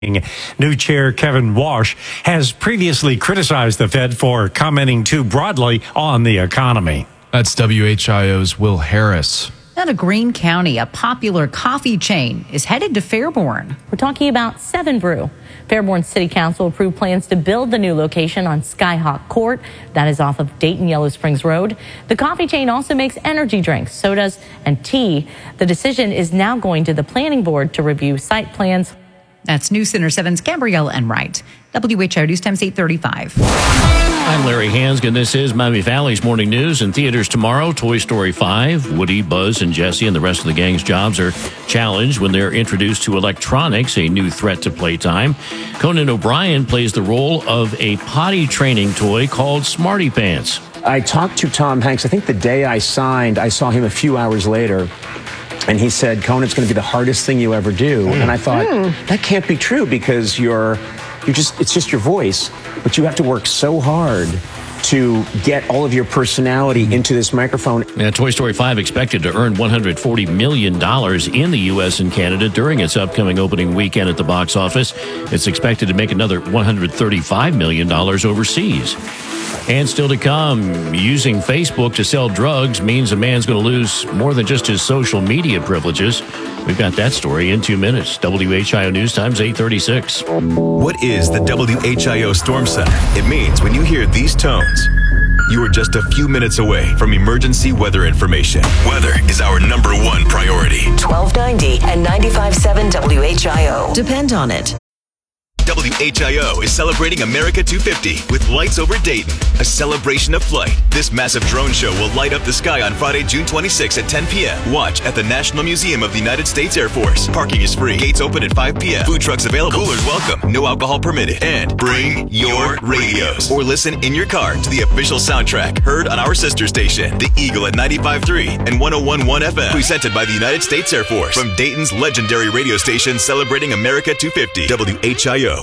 New chair Kevin Walsh has previously criticized the Fed for commenting too broadly on the economy. That's WHIO's Will Harris. Out of Greene County, a popular coffee chain is headed to Fairborn. We're talking about Seven Brew. Fairborn City Council approved plans to build the new location on Skyhawk Court. That is off of Dayton Yellow Springs Road. The coffee chain also makes energy drinks, sodas, and tea. The decision is now going to the planning board to review site plans. That's News Center 7's Gabrielle Enright. WHIO News Times 8:35. I'm Larry Hansgen. This is Miami Valley's Morning News. In theaters tomorrow, Toy Story 5. Woody, Buzz, and Jessie and the rest of the gang's jobs are challenged when they're introduced to electronics, a new threat to playtime. Conan O'Brien plays the role of a potty training toy called Smarty Pants. I talked to Tom Hanks, I think the day I signed, I saw him a few hours later. And he said, Conan's going to be the hardest thing you ever do. And I thought, that can't be true because it's just your voice. But you have to work so hard to get all of your personality into this microphone. Toy Story 5 expected to earn $140 million in the U.S. and Canada during its upcoming opening weekend at the box office. It's expected to make another $135 million overseas. And still to come, using Facebook to sell drugs means a man's going to lose more than just his social media privileges. We've got that story in 2 minutes. WHIO News Times 8:36. What is the WHIO Storm Center? It means when you hear these tones, you are just a few minutes away from emergency weather information. Weather is our number one priority. 1290 and 95.7 WHIO. Depend on it. WHIO is celebrating America 250 with Lights Over Dayton, a celebration of flight. This massive drone show will light up the sky on Friday, June 26 at 10 p.m. Watch at the National Museum of the United States Air Force. Parking is free. Gates open at 5 p.m. Food trucks available. Coolers welcome. No alcohol permitted. And bring your radios. Or listen in your car to the official soundtrack heard on our sister station, The Eagle at 95.3 and 101.1 FM. Presented by the United States Air Force. From Dayton's legendary radio station celebrating America 250. WHIO.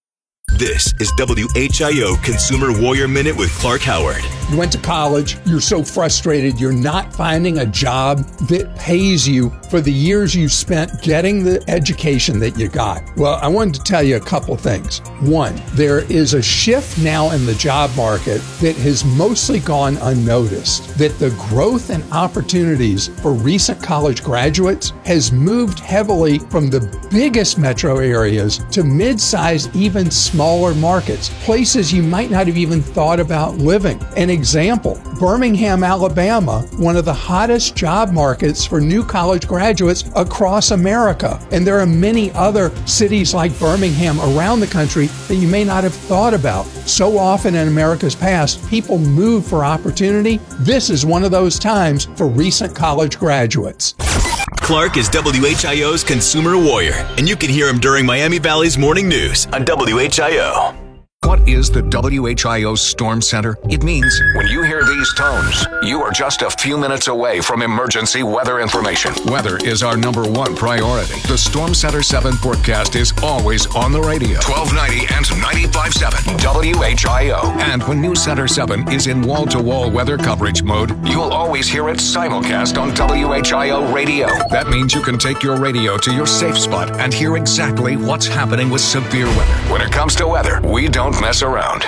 This is WHIO Consumer Warrior Minute with Clark Howard. You went to college, you're so frustrated, you're not finding a job that pays you for the years you spent getting the education that you got. Well, I wanted to tell you a couple things. One, there is a shift now in the job market that has mostly gone unnoticed, that the growth and opportunities for recent college graduates has moved heavily from the biggest metro areas to mid-sized, even smaller markets, places you might not have even thought about living. An example, Birmingham, Alabama, one of the hottest job markets for new college graduates across America. And there are many other cities like Birmingham around the country that you may not have thought about. So often in America's past, people move for opportunity. This is one of those times for recent college graduates. Clark is WHIO's Consumer Warrior, and you can hear him during Miami Valley's Morning News on WHIO. What is the WHIO Storm Center? It means when you hear these tones, you are just a few minutes away from emergency weather information. Weather is our number one priority. The Storm Center 7 forecast is always on the radio. 1290 and 95.7 WHIO. And when News Center 7 is in wall-to-wall weather coverage mode, you'll always hear it simulcast on WHIO radio. That means you can take your radio to your safe spot and hear exactly what's happening with severe weather. When it comes to weather, we don't mess around.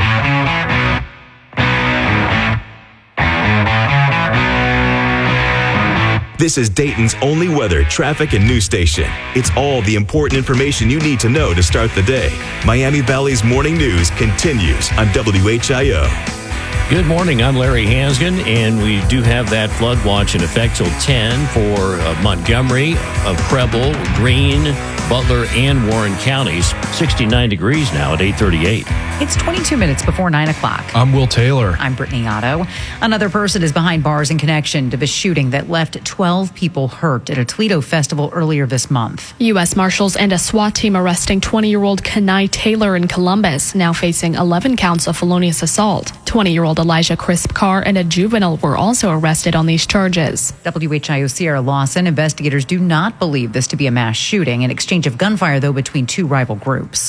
This is Dayton's only weather, traffic, and news station. It's all the important information you need to know to start the day. Miami Valley's Morning News continues on WHIO. Good morning, I'm Larry Hansgen, and we do have that flood watch in effect till 10 for Montgomery, Preble, Greene, Butler, and Warren counties. 69 degrees now at 8:38. It's 22 minutes before 9 o'clock. I'm Will Taylor. I'm Brittany Otto. Another person is behind bars in connection to the shooting that left 12 people hurt at a Toledo festival earlier this month. U.S. Marshals and a SWAT team arresting 20-year-old Kenai Taylor in Columbus, now facing 11 counts of felonious assault. 20-year-old Elijah Crisp Carr and a juvenile were also arrested on these charges. WHIO Sierra Lawson, investigators do not believe this to be a mass shooting, an exchange of gunfire, though, between two rival groups.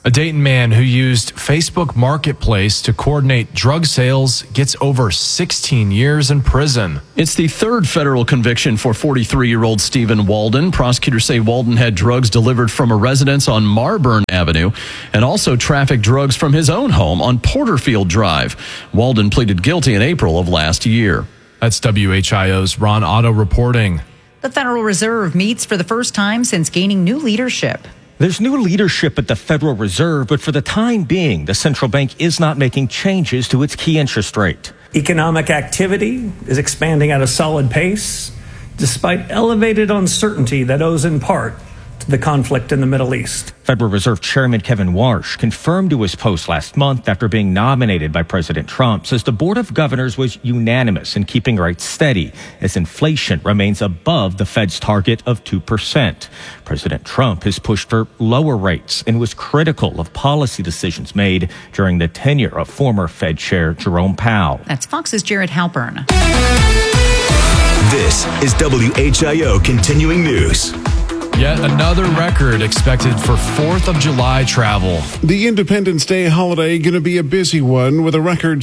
A Dayton man who used Facebook Marketplace to coordinate drug sales gets over 16 years in prison. It's the third federal conviction for 43-year-old Stephen Walden. Prosecutors say Walden had drugs delivered from a residence on Marburn Avenue and also trafficked drugs from his own home on Porterfield Drive. Walden pleaded guilty in April of last year. That's WHIO's Ron Otto reporting. The Federal Reserve meets for the first time since gaining new leadership. There's new leadership at the Federal Reserve, but for the time being, the central bank is not making changes to its key interest rate. Economic activity is expanding at a solid pace, despite elevated uncertainty that owes in part to the conflict in the Middle East. Federal Reserve Chairman Kevin Warsh confirmed to his post last month after being nominated by President Trump, says the Board of Governors was unanimous in keeping rates steady as inflation remains above the Fed's target of 2%. President Trump has pushed for lower rates and was critical of policy decisions made during the tenure of former Fed Chair Jerome Powell. That's Fox's Jared Halpern. This is WHIO Continuing News. Yet another record expected for 4th of July travel. The Independence Day holiday going to be a busy one with a record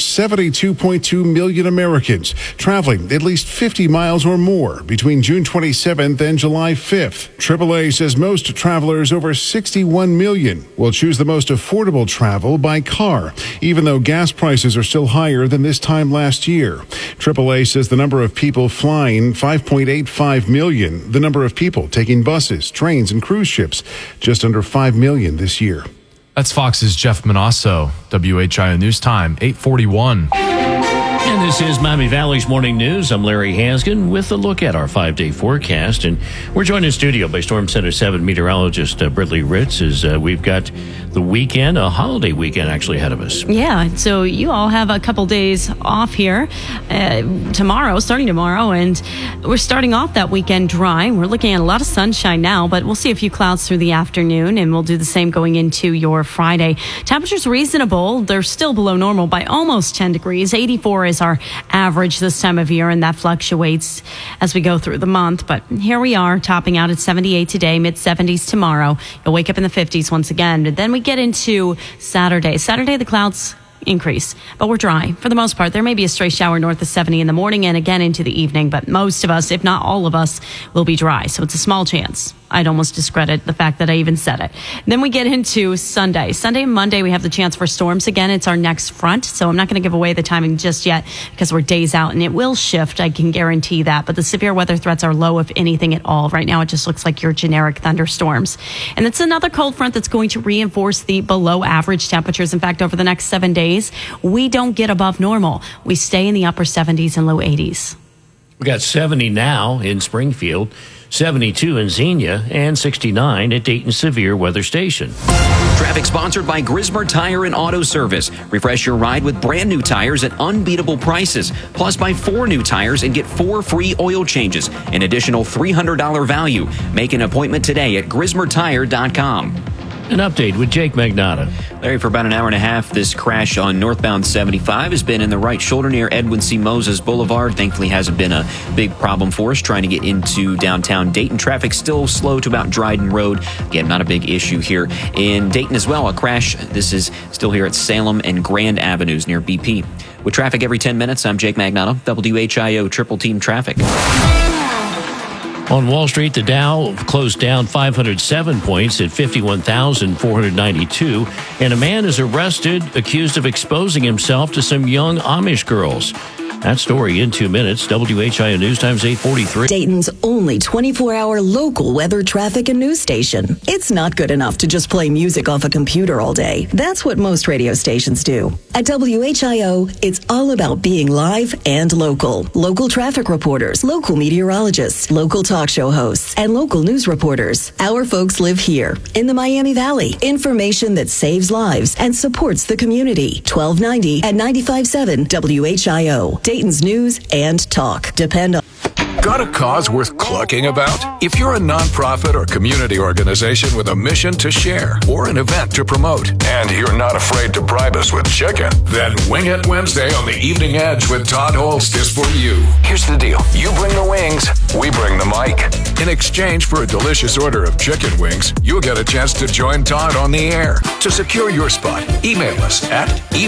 72.2 million Americans traveling at least 50 miles or more between June 27th and July 5th. AAA says most travelers, over 61 million, will choose the most affordable travel by car, even though gas prices are still higher than this time last year. AAA says the number of people flying, 5.85 million. The number of people taking buses, trains, and cruise ships, just under 5 million this year. That's Fox's Jeff Manasso. WHIO News Time, 8:41. And this is Miami Valley's Morning News. I'm Larry Haskin with a look at our 5-day forecast. And we're joined in studio by Storm Center 7 meteorologist Brittany Ritz as we've got the weekend, a holiday weekend actually ahead of us. Yeah, so you all have a couple days off here starting tomorrow, and we're starting off that weekend dry. We're looking at a lot of sunshine now, but we'll see a few clouds through the afternoon, and we'll do the same going into your Friday. Temperatures reasonable. They're still below normal by almost 10 degrees. 84 is our average this time of year, and that fluctuates as we go through the month. But here we are, topping out at 78 today, mid-70s tomorrow. You'll wake up in the 50s once again. But then we get into Saturday. Saturday, the clouds increase, but we're dry for the most part. There may be a stray shower north of 70 in the morning and again into the evening, but most of us, if not all of us, will be dry. So it's a small chance. I'd almost discredit the fact that I even said it. Then we get into Sunday. Sunday and Monday, we have the chance for storms again. It's our next front, so I'm not going to give away the timing just yet because we're days out, and it will shift. I can guarantee that. But the severe weather threats are low, if anything at all. Right now, it just looks like your generic thunderstorms. And it's another cold front that's going to reinforce the below average temperatures. In fact, over the next 7 days, we don't get above normal. We stay in the upper 70s and low 80s. We got 70 now in Springfield, 72 in Xenia, and 69 at Dayton Severe Weather Station. Traffic sponsored by Grismer Tire and Auto Service. Refresh your ride with brand new tires at unbeatable prices. Plus, buy 4 new tires and get 4 free oil changes. An additional $300 value. Make an appointment today at GrismerTire.com. An update with Jake Magnotta. Larry, for about an hour and a half, this crash on northbound 75 has been in the right shoulder near Edwin C. Moses Boulevard. Thankfully, hasn't been a big problem for us trying to get into downtown Dayton. Traffic still slow to about Dryden Road. Again, not a big issue here in Dayton as well. A crash. This is still here at Salem and Grand Avenues near BP. With traffic every 10 minutes, I'm Jake Magnotta, WHIO Triple Team Traffic. On Wall Street, the Dow closed down 507 points at 51,492, and a man is arrested accused of exposing himself to some young Amish girls. That story in 2 minutes. WHIO News Times 8:43. Dayton's only 24-hour local weather, traffic, and news station. It's not good enough to just play music off a computer all day. That's what most radio stations do. At WHIO, it's all about being live and local. Local traffic reporters, local meteorologists, local talk show hosts, and local news reporters. Our folks live here in the Miami Valley. Information that saves lives and supports the community. 1290 at 95.7 WHIO. Dayton's news and talk. Depend on. Got a cause worth clucking about? If you're a nonprofit or community organization with a mission to share or an event to promote, and you're not afraid to bribe us with chicken, then Wing It Wednesday on the Evening Edge with Todd Holst is for you. Here's the deal. You bring the wings, we bring the mic. In exchange for a delicious order of chicken wings, you'll get a chance to join Todd on the air. To secure your spot, email us at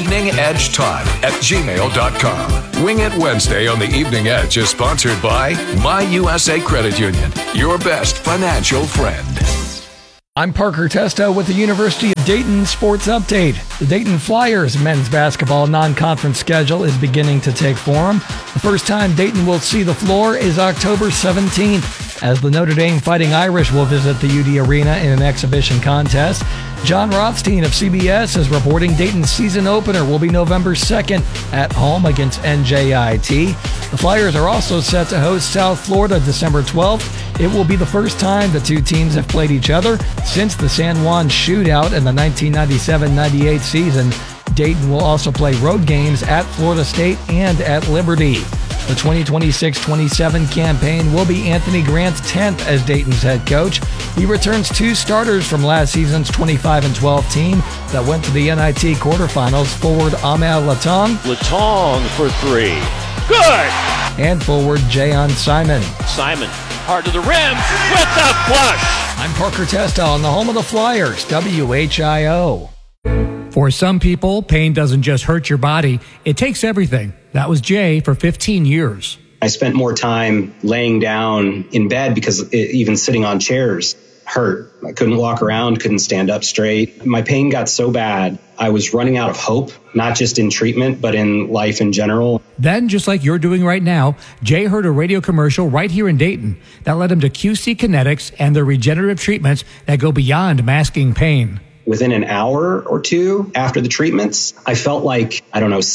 eveningedgetime@gmail.com. Wing It Wednesday on the Evening Edge is sponsored by My USA Credit Union, your best financial friend. I'm Parker Testo with the University of Dayton Sports Update. The Dayton Flyers men's basketball non-conference schedule is beginning to take form. The first time Dayton will see the floor is October 17th, as the Notre Dame Fighting Irish will visit the UD Arena in an exhibition contest. John Rothstein of CBS is reporting Dayton's season opener will be November 2nd at home against NJIT. The Flyers are also set to host South Florida December 12th. It will be the first time the two teams have played each other since the San Juan shootout in the 1997-98 season. Dayton will also play road games at Florida State and at Liberty. The 2026-27 campaign will be Anthony Grant's 10th as Dayton's head coach. He returns two starters from last season's 25-12 team that went to the NIT quarterfinals, forward Ahmed Latong. Latong for three. Good! And forward Jayon Simon. Simon, hard to the rim with the flush. I'm Parker Testo on the home of the Flyers, WHIO. For some people, pain doesn't just hurt your body, it takes everything. That was Jay for 15 years. I spent more time laying down in bed because even sitting on chairs hurt. I couldn't walk around, couldn't stand up straight. My pain got so bad, I was running out of hope, not just in treatment, but in life in general. Then, just like you're doing right now, Jay heard a radio commercial right here in Dayton that led him to QC Kinetics and their regenerative treatments that go beyond masking pain. Within an hour or two after the treatments, I felt like,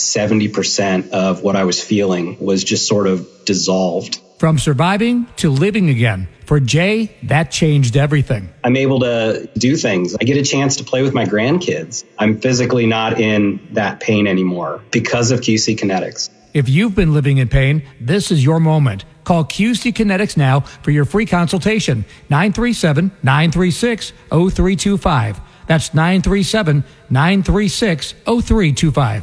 70% of what I was feeling was just sort of dissolved. From surviving to living again. For Jay, that changed everything. I'm able to do things. I get a chance to play with my grandkids. I'm physically not in that pain anymore because of QC Kinetics. If you've been living in pain, this is your moment. Call QC Kinetics now for your free consultation. 937-936-0325. That's 937-936-0325.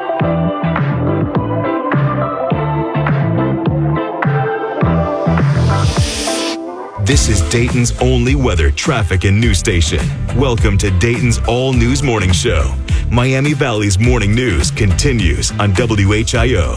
This is Dayton's only weather, traffic, and news station. Welcome to Dayton's all-news morning show. Miami Valley's morning news continues on WHIO.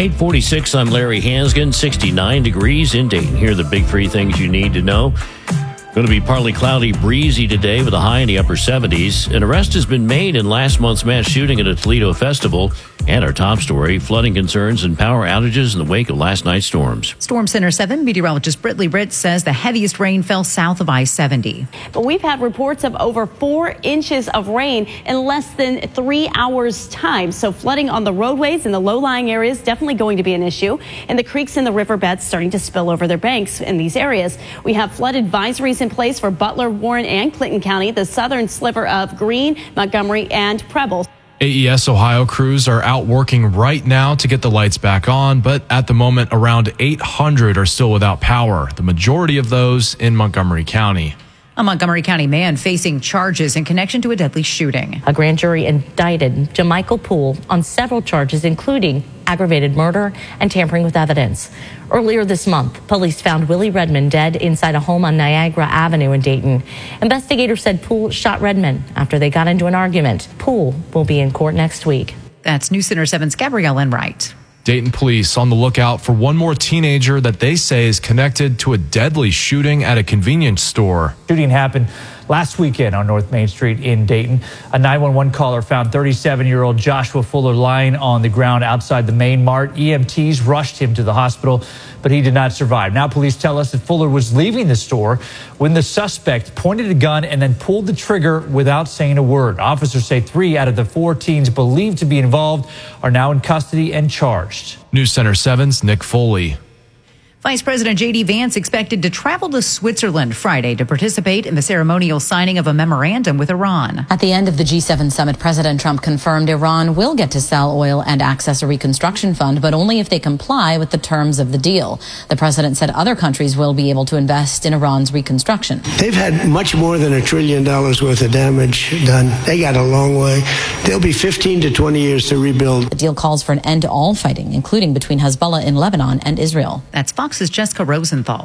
846, I'm Larry Hansgen, 69 degrees in Dayton. Here are the big three things you need to know. Going to be partly cloudy, breezy today with a high in the upper 70s. An arrest has been made in last month's mass shooting at a Toledo festival. And our top story, flooding concerns and power outages in the wake of last night's storms. Storm Center 7 meteorologist Britley Britt says the heaviest rain fell south of I-70. But we've had reports of over 4 inches of rain in less than 3 hours' time. So flooding on the roadways and the low-lying areas definitely going to be an issue. And the creeks and the riverbeds starting to spill over their banks in these areas. We have flood advisories in place for Butler, Warren, and Clinton County, the southern sliver of Greene, Montgomery, and Preble. AES Ohio crews are out working right now to get the lights back on, but at the moment, around 800 are still without power, the majority of those in Montgomery County. A Montgomery County man facing charges in connection to a deadly shooting. A grand jury indicted Jamichael Poole on several charges, including aggravated murder and tampering with evidence. Earlier this month, police found Willie Redmond dead inside a home on Niagara Avenue in Dayton. Investigators said Poole shot Redmond after they got into an argument. Poole will be in court next week. That's News Center 7's Gabrielle Enright. Dayton police on the lookout for one more teenager that they say is connected to a deadly shooting at a convenience store. Shooting happened last weekend on North Main Street in Dayton. A 911 caller found 37-year-old Joshua Fuller lying on the ground outside the Main Mart. EMTs rushed him to the hospital, but he did not survive. Now police tell us that Fuller was leaving the store when the suspect pointed a gun and then pulled the trigger without saying a word. Officers say 3 out of the 4 teens believed to be involved are now in custody and charged. News Center 7's Nick Foley. Vice President J.D. Vance expected to travel to Switzerland Friday to participate in the ceremonial signing of a memorandum with Iran. At the end of the G7 summit, President Trump confirmed Iran will get to sell oil and access a reconstruction fund, but only if they comply with the terms of the deal. The president said other countries will be able to invest in Iran's reconstruction. They've had much more than $1 trillion worth of damage done. They got a long way. There'll be 15 to 20 years to rebuild. The deal calls for an end to all fighting, including between Hezbollah in Lebanon and Israel. That's Fox's Jessica Rosenthal.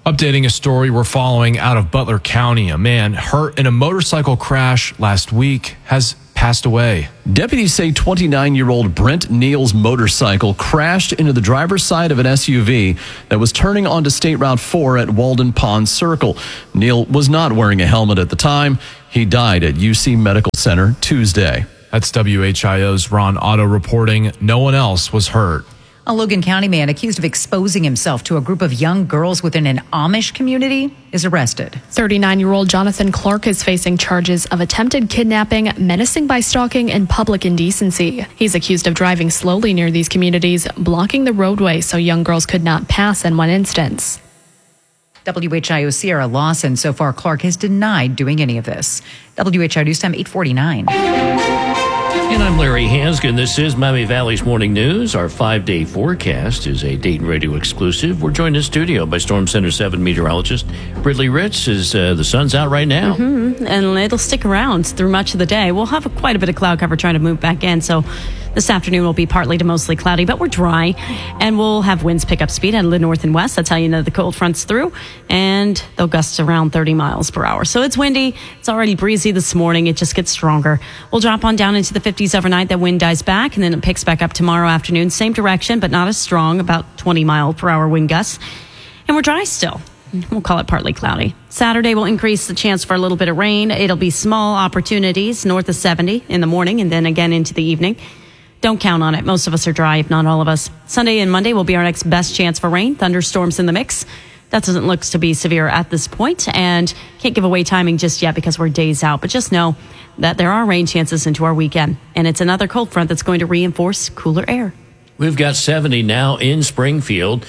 Updating a story we're following out of Butler County. A man hurt in a motorcycle crash last week has passed away. Deputies say 29-year-old Brent Neal's motorcycle crashed into the driver's side of an SUV that was turning onto State Route 4 at Walden Pond Circle. Neal was not wearing a helmet at the time. He died at UC Medical Center Tuesday. That's WHIO's Ron Otto reporting. No one else was hurt. A Logan County man accused of exposing himself to a group of young girls within an Amish community is arrested. 39-year-old Jonathan Clark is facing charges of attempted kidnapping, menacing by stalking, and public indecency. He's accused of driving slowly near these communities, blocking the roadway so young girls could not pass in one instance. WHIO Sierra Lawson. So far, Clark has denied doing any of this. WHIO News Time 8:49. And I'm Larry Hansgen. This is Miami Valley's Morning News. Our 5-day forecast is a Dayton Radio exclusive. We're joined in studio by Storm Center 7 meteorologist Brittany Ritz. The sun's out right now. Mm-hmm. And it'll stick around through much of the day. We'll have quite a bit of cloud cover trying to move back in. So this afternoon will be partly to mostly cloudy, but we're dry. And we'll have winds pick up speed out of the north and west. That's how you know the cold front's through. And they'll gust around 30 miles per hour. So it's windy. It's already breezy this morning. It just gets stronger. We'll drop on down into the 50s overnight. That wind dies back, and then it picks back up tomorrow afternoon. Same direction, but not as strong, about 20 mile per hour wind gusts. And we're dry still. We'll call it partly cloudy. Saturday will increase the chance for a little bit of rain. It'll be small opportunities north of 70 in the morning and then again into the evening. Don't count on it. Most of us are dry, if not all of us. Sunday and Monday will be our next best chance for rain. Thunderstorms in the mix. That doesn't look to be severe at this point, and can't give away timing just yet because we're days out. But just know that there are rain chances into our weekend, and it's another cold front that's going to reinforce cooler air. We've got 70 now in Springfield,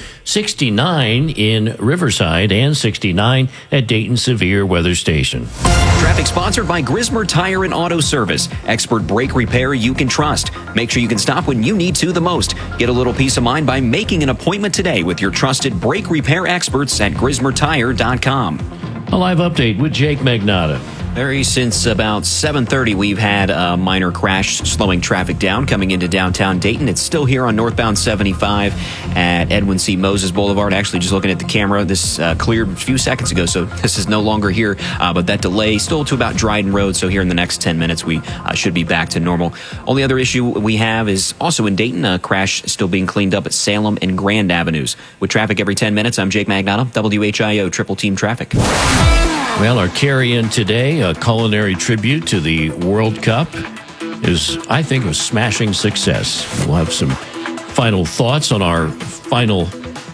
69 in Riverside, and 69 at Dayton Severe Weather Station. Traffic sponsored by Grismer Tire and Auto Service. Expert brake repair you can trust. Make sure you can stop when you need to the most. Get a little peace of mind by making an appointment today with your trusted brake repair experts at GrismerTire.com. A live update with Jake Magnotta. Since about 7:30, we've had a minor crash slowing traffic down coming into downtown Dayton. It's still here on northbound 75 at Edwin C. Moses Boulevard. Actually, just looking at the camera, this cleared a few seconds ago, so this is no longer here. But that delay still to about Dryden Road, so here in the next 10 minutes, we should be back to normal. Only other issue we have is also in Dayton, a crash still being cleaned up at Salem and Grand Avenues. With traffic every 10 minutes, I'm Jake Magnotta, WHIO Triple Team Traffic. Well, our carry-in today, a culinary tribute to the World Cup, is, I think, a smashing success. We'll have some final thoughts on our final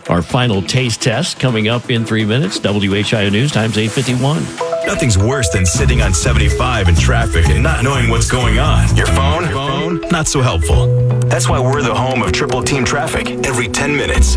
taste test coming up in 3 minutes. WHIO News, time's 8:51. Nothing's worse than sitting on 75 in traffic and not knowing what's going on. Your phone, not so helpful. That's why we're the home of Triple Team Traffic every 10 minutes.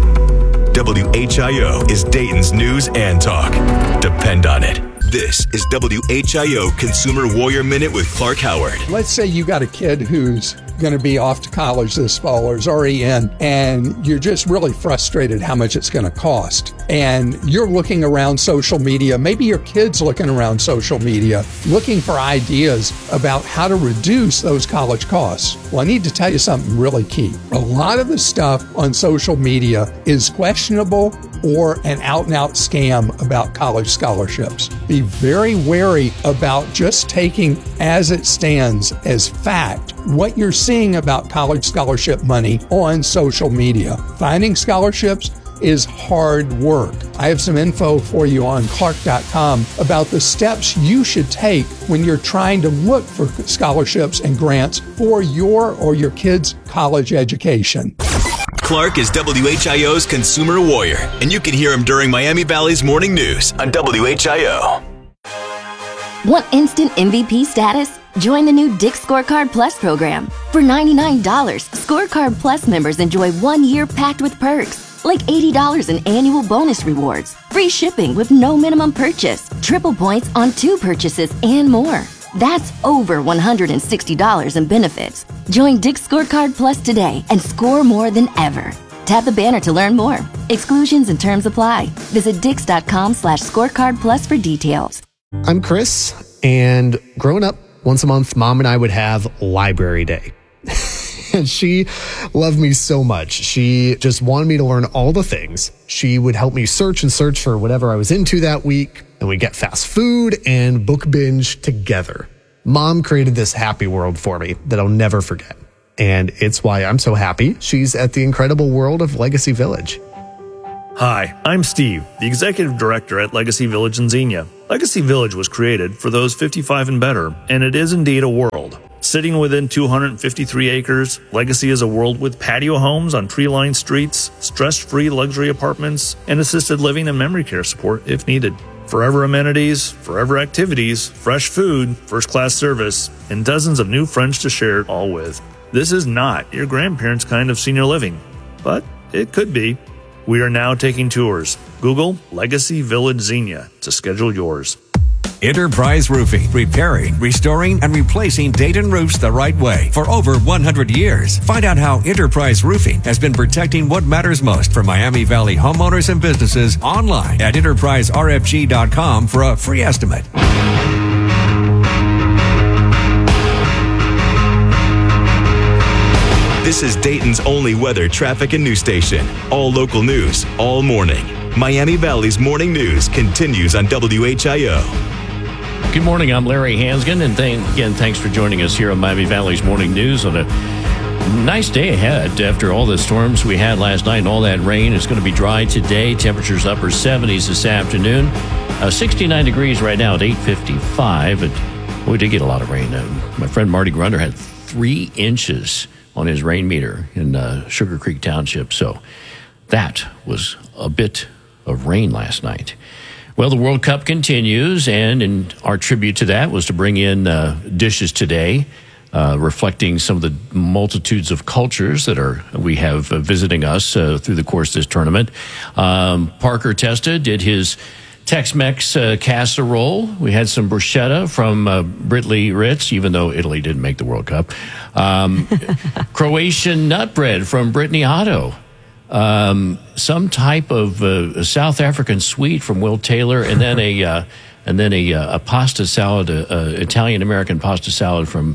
WHIO is Dayton's news and talk. Depend on it. This is WHIO Consumer Warrior Minute with Clark Howard. Let's say you got a kid who's going to be off to college this fall or is already in, and you're just really frustrated how much it's going to cost. And you're looking around social media, maybe your kid's looking around social media, looking for ideas about how to reduce those college costs. Well, I need to tell you something really key. A lot of the stuff on social media is questionable or an out-and-out scam about college scholarships. Be very wary about just taking as it stands as fact what you're seeing about college scholarship money on social media. Finding scholarships is hard work. I have some info for you on Clark.com about the steps you should take when you're trying to look for scholarships and grants for your or your kid's college education. Clark is WHIO's Consumer Warrior, and you can hear him during Miami Valley's Morning News on WHIO. Want instant MVP status? Join the new Dick's Scorecard Plus program. For $99, Scorecard Plus members enjoy 1 year packed with perks, like $80 in annual bonus rewards, free shipping with no minimum purchase, triple points on 2 purchases, and more. That's over $160 in benefits. Join Dick's Scorecard Plus today and score more than ever. Tap the banner to learn more. Exclusions and terms apply. Visit Dix.com/scorecard plus for details. I'm Chris, and growing up, once a month, Mom and I would have library day. And she loved me so much. She just wanted me to learn all the things. She would help me search for whatever I was into that week. And we'd get fast food and book binge together. Mom created this happy world for me that I'll never forget. And it's why I'm so happy she's at the incredible world of Legacy Village. Hi, I'm Steve, the Executive Director at Legacy Village in Xenia. Legacy Village was created for those 55 and better, and it is indeed a world. Sitting within 253 acres, Legacy is a world with patio homes on tree-lined streets, stress-free luxury apartments, and assisted living and memory care support if needed. Forever amenities, forever activities, fresh food, first-class service, and dozens of new friends to share it all with. This is not your grandparents' kind of senior living, but it could be. We are now taking tours. Google Legacy Village Xenia to schedule yours. Enterprise Roofing, repairing, restoring, and replacing Dayton roofs the right way for over 100 years. Find out how Enterprise Roofing has been protecting what matters most for Miami Valley homeowners and businesses online at enterpriserfg.com for a free estimate. This is Dayton's only weather, traffic, and news station. All local news, all morning. Miami Valley's morning news continues on WHIO. Good morning, I'm Larry Hansgen, and again, thanks for joining us here on Miami Valley's Morning News on a nice day ahead after all the storms we had last night and all that rain. It's going to be dry today. Temperatures upper 70s this afternoon. 69 degrees right now at 8:55, but we did get a lot of rain. My friend Marty Grunder had 3 inches on his rain meter in Sugar Creek Township, so that was a bit of rain last night. Well, the World Cup continues, and in our tribute to that was to bring in dishes today, reflecting some of the multitudes of cultures that we have visiting us through the course of this tournament. Parker Testa did his Tex-Mex casserole. We had some bruschetta from Brittany Ritz, even though Italy didn't make the World Cup. Croatian nut bread from Brittany Otto. Some type of South African sweet from Will Taylor, and then a pasta salad, Italian American pasta salad from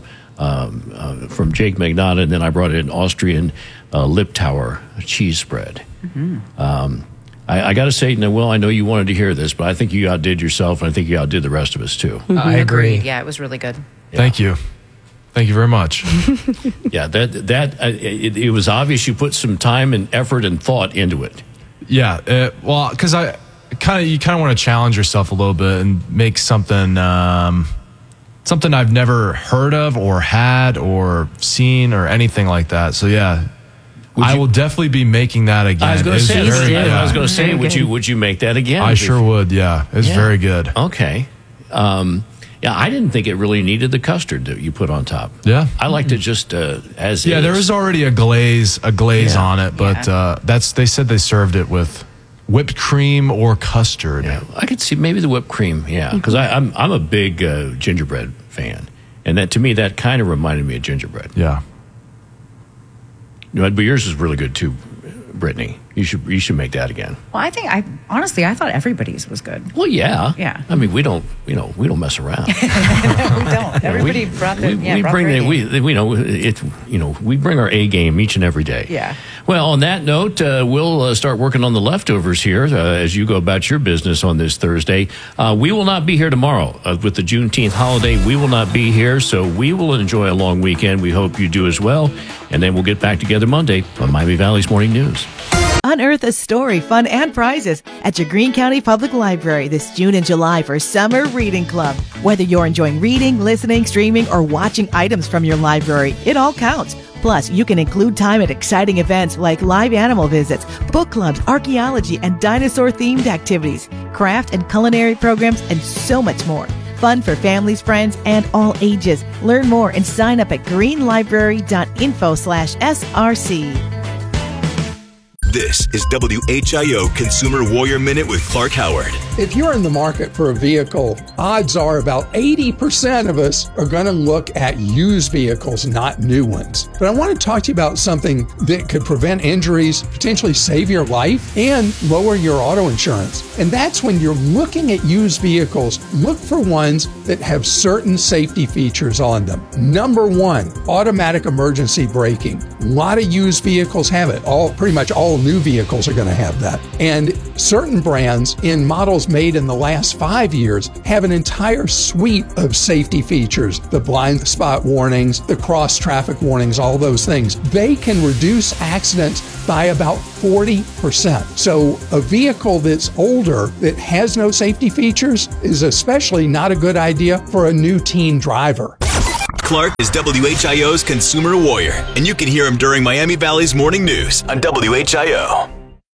Jake Magnotta, and then I brought in Austrian Liptauer cheese spread. Mm-hmm. I got to say, Will, I know you wanted to hear this, but I think you outdid yourself, and I think you outdid the rest of us too. Mm-hmm. I agree. Yeah, it was really good. Yeah. Thank you. Thank you very much. Yeah, it was obvious you put some time and effort and thought into it. Yeah, well, because you kind of want to challenge yourself a little bit and make something I've never heard of or had or seen or anything like that. So yeah, I will definitely be making that again. I was going to say, would you make that again? I sure would. Yeah, it's very good. Okay. Yeah, I didn't think it really needed the custard that you put on top. Yeah, I liked it just as yeah. is. There was already a glaze on it, but they said they served it with whipped cream or custard. Yeah, I could see maybe the whipped cream. Yeah, because I'm a big gingerbread fan, and that to me that kind of reminded me of gingerbread. Yeah, but yours is really good too, Brittany. You should make that again. Well, I honestly thought everybody's was good. Well, yeah. Yeah. I mean, we don't mess around. We don't. Everybody brought the we bring our A game each and every day. Yeah. Well, on that note, we'll start working on the leftovers here as you go about your business on this Thursday. We will not be here tomorrow with the Juneteenth holiday. We will not be here, so we will enjoy a long weekend. We hope you do as well, and then we'll get back together Monday on Miami Valley's Morning News. Unearth a story, fun, and prizes at your Greene County Public Library this June and July for Summer Reading Club. Whether you're enjoying reading, listening, streaming, or watching items from your library, it all counts. Plus, you can include time at exciting events like live animal visits, book clubs, archaeology, and dinosaur-themed activities, craft and culinary programs, and so much more. Fun for families, friends, and all ages. Learn more and sign up at greenlibrary.info/SRC. This is WHIO Consumer Warrior Minute with Clark Howard. if you're in the market for a vehicle, odds are about 80% of us are going to look at used vehicles, not new ones. But I want to talk to you about something that could prevent injuries, potentially save your life, and lower your auto insurance. And that's when you're looking at used vehicles, look for ones that have certain safety features on them. Number one, automatic emergency braking. A lot of used vehicles have it. Pretty much all new vehicles are going to have that. And certain brands in models made in the last 5 years have an entire suite of safety features. The blind spot warnings, the cross traffic warnings, all those things. They can reduce accidents by about 40%. So a vehicle that's older that has no safety features is especially not a good idea for a new teen driver. Clark is WHIO's consumer warrior, and you can hear him during Miami Valley's morning news on WHIO.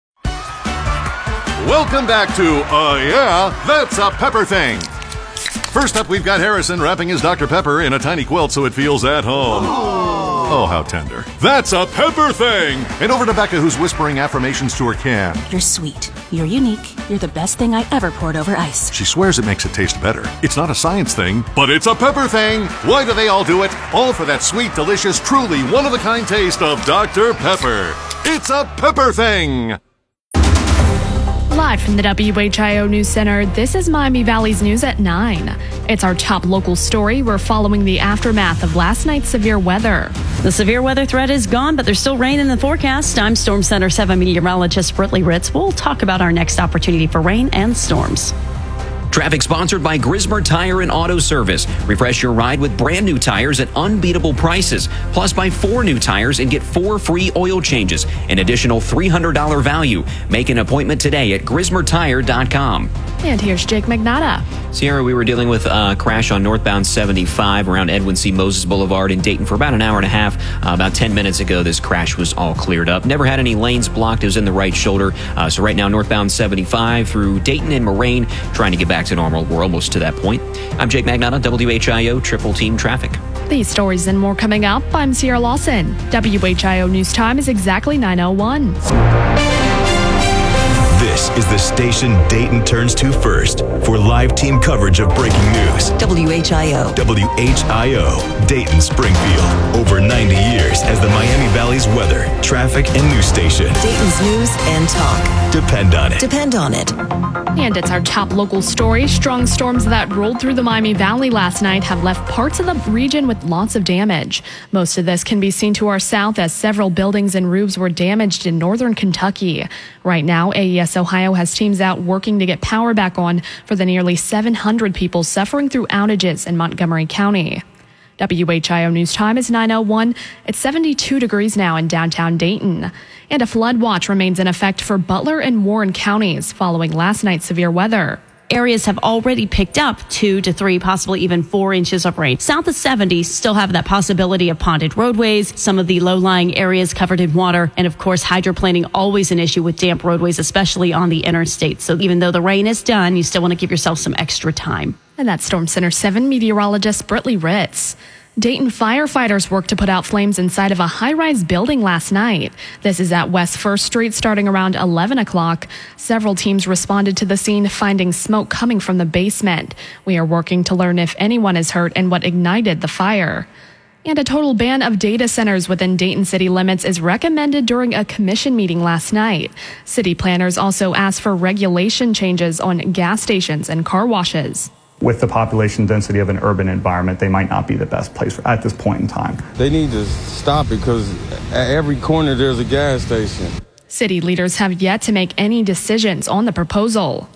Welcome back to Yeah, That's a Pepper Thing. First up, we've got Harrison wrapping his Dr. Pepper in a tiny quilt so it feels at home. Oh, how tender. That's a Pepper Thing! And over to Becca, who's whispering affirmations to her can. You're sweet. You're unique. You're the best thing I ever poured over ice. She swears it makes it taste better. It's not a science thing, but it's a Pepper Thing! Why do they all do it? All for that sweet, delicious, truly one-of-a-kind taste of Dr. Pepper. It's a Pepper Thing! Live from the WHIO News Center, this is Miami Valley's News at 9. It's our top local story. We're following the aftermath of last night's severe weather. The severe weather threat is gone, but there's still rain in the forecast. I'm Storm Center 7 meteorologist Britley Ritz. We'll talk about our next opportunity for rain and storms. Traffic sponsored by Grismer Tire and Auto Service. Refresh your ride with brand new tires at unbeatable prices. Plus, buy 4 new tires and get 4 free oil changes. An additional $300 value. Make an appointment today at GrismerTire.com. And here's Jake Magnotta. Sierra, we were dealing with a crash on northbound 75 around Edwin C. Moses Boulevard in Dayton for about an hour and a half. About 10 minutes ago, this crash was all cleared up. Never had any lanes blocked. It was in the right shoulder. So right now, northbound 75 through Dayton and Moraine, trying to get back to normal. We're almost to that point. I'm Jake Magnotta, WHIO Triple Team Traffic. These stories and more coming up. I'm Sierra Lawson. WHIO News Time is exactly 9:01. This is the station Dayton turns to first for live team coverage of breaking news. WHIO. WHIO, Dayton Springfield. Over 90 years as the Miami Valley's weather, traffic, and news station. Dayton's news and talk. Depend on it. Depend on it. And it's our top local story. Strong storms that rolled through the Miami Valley last night have left parts of the region with lots of damage. Most of this can be seen to our south as several buildings and roofs were damaged in northern Kentucky. Right now, AES Ohio has teams out working to get power back on for the nearly 700 people suffering through outages in Montgomery County. WHIO News Time is 9:01. It's 72 degrees now in downtown Dayton. And a flood watch remains in effect for Butler and Warren counties following last night's severe weather. Areas have already picked up 2 to 3, possibly even 4 inches of rain. South of 70 still have that possibility of ponded roadways, some of the low-lying areas covered in water, and of course hydroplaning, always an issue with damp roadways, especially on the interstate. So even though the rain is done, you still want to give yourself some extra time. And that's Storm Center 7 meteorologist Britley Ritz. Dayton firefighters worked to put out flames inside of a high-rise building last night. This is at West 1st Street starting around 11 o'clock. Several teams responded to the scene, finding smoke coming from the basement. We are working to learn if anyone is hurt and what ignited the fire. And a total ban of data centers within Dayton city limits is recommended during a commission meeting last night. City planners also asked for regulation changes on gas stations and car washes. With the population density of an urban environment, they might not be the best place at this point in time. They need to stop it because at every corner there's a gas station. City leaders have yet to make any decisions on the proposal.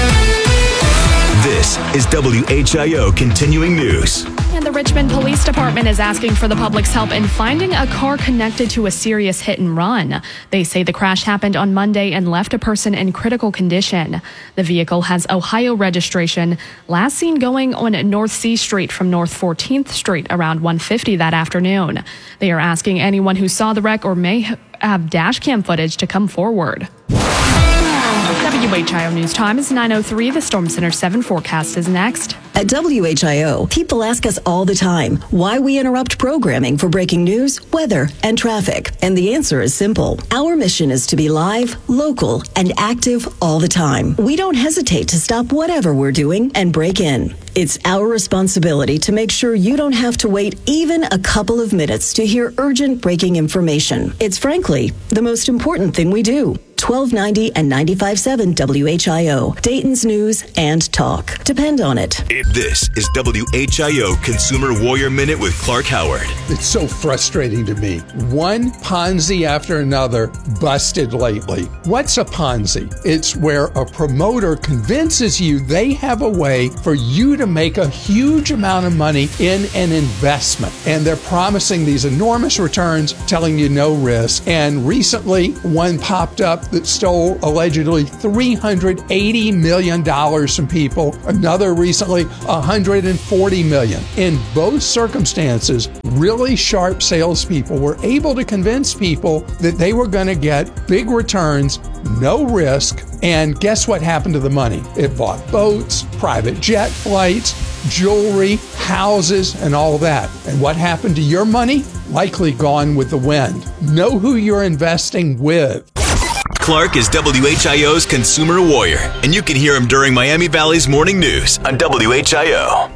This is WHIO Continuing News. And the Richmond Police Department is asking for the public's help in finding a car connected to a serious hit and run. They say the crash happened on Monday and left a person in critical condition. The vehicle has Ohio registration, last seen going on North C Street from North 14th Street around 1:50 that afternoon. They are asking anyone who saw the wreck or may have dash cam footage to come forward. WHIO News Time is 9:03. The Storm Center 7 forecast is next. At WHIO, people ask us all the time why we interrupt programming for breaking news, weather, and traffic. And the answer is simple. Our mission is to be live, local, and active all the time. We don't hesitate to stop whatever we're doing and break in. It's our responsibility to make sure you don't have to wait even a couple of minutes to hear urgent breaking information. It's frankly the most important thing we do. 1290 and 95.7 WHIO, Dayton's News and Talk. Depend on it. This is WHIO Consumer Warrior Minute with Clark Howard. It's so frustrating to me. One Ponzi after another busted lately. What's a Ponzi? It's where a promoter convinces you they have a way for you to make a huge amount of money in an investment. And they're promising these enormous returns, telling you no risk. And recently, one popped up that stole allegedly $380 million from people. Another recently, $140 million. In both circumstances, really sharp salespeople were able to convince people that they were going to get big returns, no risk, and guess what happened to the money? It bought boats, private jet flights, jewelry, houses, and all that. And what happened to your money? Likely gone with the wind. Know who you're investing with. Clark is WHIO's Consumer Warrior, and you can hear him during Miami Valley's Morning News on WHIO.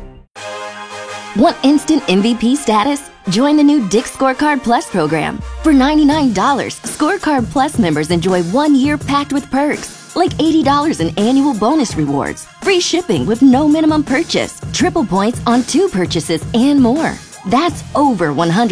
Want instant MVP status? Join the new Dick's Scorecard Plus program. For $99, Scorecard Plus members enjoy 1 year packed with perks, like $80 in annual bonus rewards, free shipping with no minimum purchase, triple points on 2 purchases, and more. That's over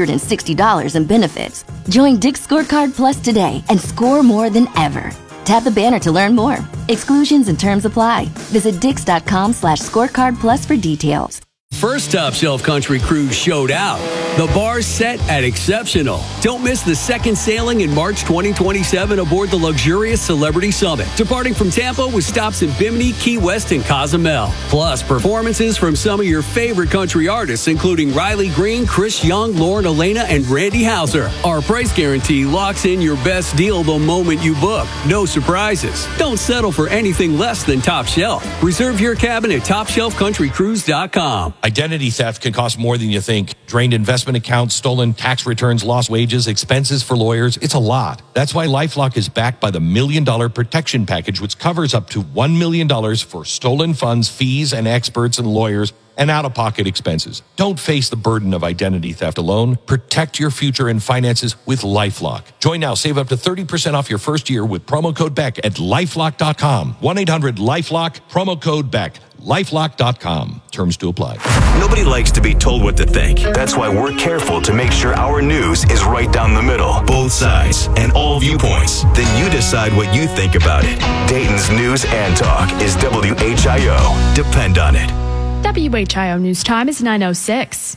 $160 in benefits. Join Dick's Scorecard Plus today and score more than ever. Tap the banner to learn more. Exclusions and terms apply. Visit Dix.com/scorecard plus for details. First Top Shelf Country Cruise showed out. The bar's set at exceptional. Don't miss the second sailing in March 2027 aboard the luxurious Celebrity Summit, departing from Tampa with stops in Bimini, Key West, and Cozumel. Plus, performances from some of your favorite country artists, including Riley Green, Chris Young, Lauren Elena, and Randy Houser. Our price guarantee locks in your best deal the moment you book. No surprises. Don't settle for anything less than Top Shelf. Reserve your cabin at TopShelfCountryCruise.com. Identity theft can cost more than you think. Drained investment accounts, stolen tax returns, lost wages, expenses for lawyers. It's a lot. That's why LifeLock is backed by the $1 Million Protection Package, which covers up to $1 million for stolen funds, fees, and experts and lawyers, and out-of-pocket expenses. Don't face the burden of identity theft alone. Protect your future and finances with LifeLock. Join now. Save up to 30% off your first year with promo code BECK at LifeLock.com. 1-800-LifeLock, promo code BECK. LifeLock.com. Terms to apply. Nobody likes to be told what to think. That's why we're careful to make sure our news is right down the middle, both sides, and all viewpoints. Then you decide what you think about it. Dayton's News and Talk is WHIO. Depend on it. WHIO News Time is 9:06.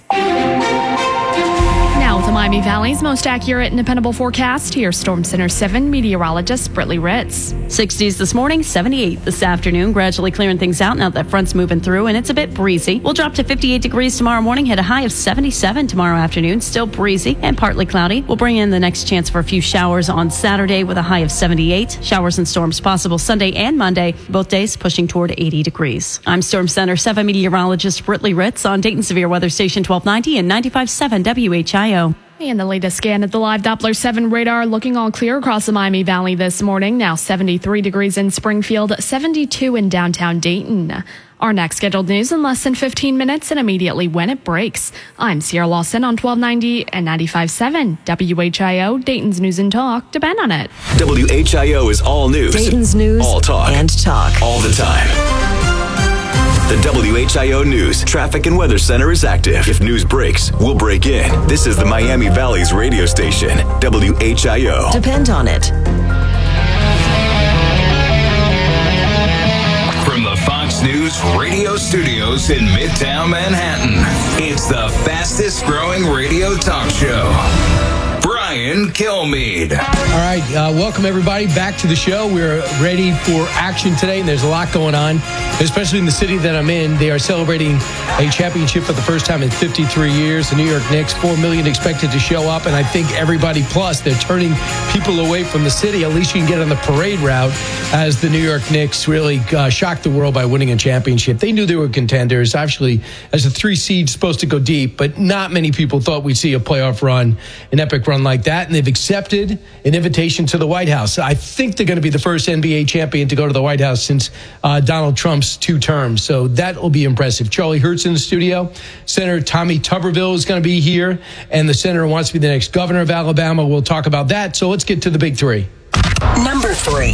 Now with the Miami Valley's most accurate and dependable forecast, here's Storm Center 7 meteorologist Britley Ritz. 60s this morning, 78 this afternoon, gradually clearing things out now that front's moving through, and it's a bit breezy. We'll drop to 58 degrees tomorrow morning, hit a high of 77 tomorrow afternoon, still breezy and partly cloudy. We'll bring in the next chance for a few showers on Saturday with a high of 78. Showers and storms possible Sunday and Monday, both days pushing toward 80 degrees. I'm Storm Center 7 meteorologist Britley Ritz on Dayton Severe Weather Station 1290 and 95.7 WHIO. And the latest scan at the live Doppler 7 radar looking all clear across the Miami Valley this morning. Now 73 degrees in Springfield, 72 in downtown Dayton. Our next scheduled news in less than 15 minutes and immediately when it breaks. I'm Sierra Lawson on 1290 and 95.7 WHIO, Dayton's News and Talk. Depend on it. WHIO is all news. Dayton's News all talk. And Talk. All the time. The WHIO News Traffic and Weather Center is active. If news breaks, we'll break in. This is the Miami Valley's radio station, WHIO. Depend on it. From the Fox News radio studios in Midtown Manhattan, it's the fastest growing radio talk show. Brian Ryan Kilmeade. All right, welcome everybody back to the show. We're ready for action today, and there's a lot going on, especially in the city that I'm in. They are celebrating a championship for the first time in 53 years. The New York Knicks, 4 million expected to show up, and I think everybody plus, they're turning people away from the city. At least you can get on the parade route as the New York Knicks really shocked the world by winning a championship. They knew they were contenders. Actually, as a 3 seed, supposed to go deep, but not many people thought we'd see a playoff run, an epic run like that, and they've accepted an invitation to the White House. I think they're going to be the first NBA champion to go to the White House since Donald Trump's 2 terms, so that will be impressive. Charlie Hertz in the studio. Senator Tommy Tuberville is going to be here, and the senator wants to be the next governor of Alabama. We'll talk about that, so let's get to the big 3. Number 3.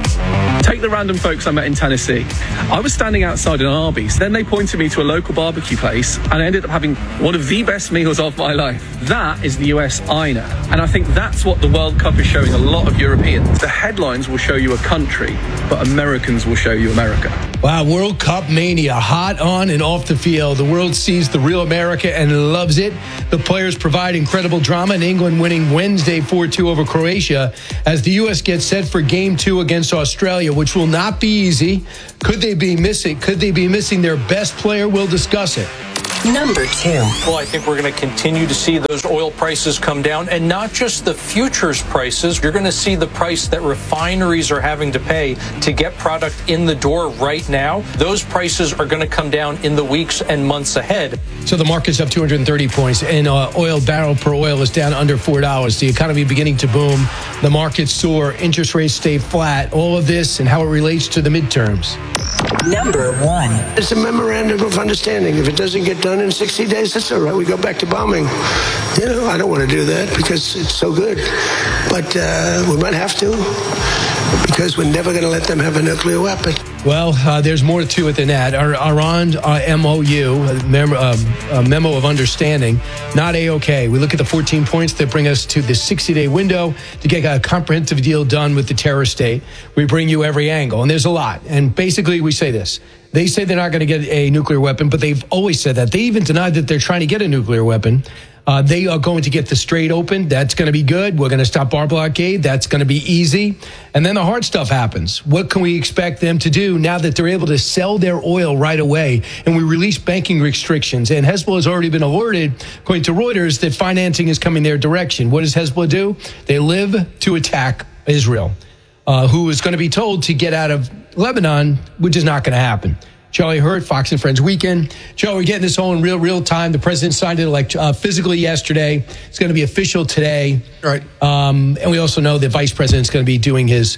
Take the random folks I met in Tennessee. I was standing outside an Arby's. Then they pointed me to a local barbecue place, and I ended up having one of the best meals of my life. That is the US INA. And I think that's what the World Cup is showing a lot of Europeans. The headlines will show you a country, but Americans will show you America. Wow, World Cup mania, hot on and off the field. The world sees the real America and loves it. The players provide incredible drama, and England winning Wednesday 4-2 over Croatia as the U.S. gets set for Game 2 against Australia, which will not be easy. Could they be missing their best player? We'll discuss it. Number 2. Well, I think we're going to continue to see those oil prices come down, and not just the futures prices. You're going to see the price that refineries are having to pay to get product in the door right now. Those prices are going to come down in the weeks and months ahead. So the market's up 230 points, and oil barrel per oil is down under $4. The economy beginning to boom. The market soar. Interest rates stay flat. All of this and how it relates to the midterms. Number 1. It's a memorandum of understanding. If it doesn't get done in 60 days, that's all right. We go back to bombing. You know, I don't want to do that because it's so good. But we might have to because we're never going to let them have a nuclear weapon. Well, there's more to it than that. Our Iran MOU, a memo of understanding, not A-OK. We look at the 14 points that bring us to the 60-day window to get a comprehensive deal done with the terrorist state. We bring you every angle, and there's a lot. And basically, we say this. They say they're not going to get a nuclear weapon, but they've always said that. They even denied that they're trying to get a nuclear weapon. They are going to get the Strait open. That's going to be good. We're going to stop our blockade. That's going to be easy. And then the hard stuff happens. What can we expect them to do now that they're able to sell their oil right away and we release banking restrictions? And Hezbollah has already been alerted, according to Reuters, that financing is coming their direction. What does Hezbollah do? They live to attack Israel, who is going to be told to get out of Lebanon, which is not going to happen. Charlie Hurt, Fox and Friends Weekend. Joe, we're getting this all in real time. The president signed it physically yesterday. It's going to be official today. Right. And we also know the vice president's going to be